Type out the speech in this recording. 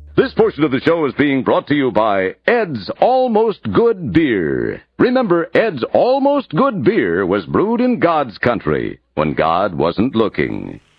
This portion of the show is being brought to you by Ed's Almost Good Beer. Remember, Ed's Almost Good Beer was brewed in God's country when God wasn't looking.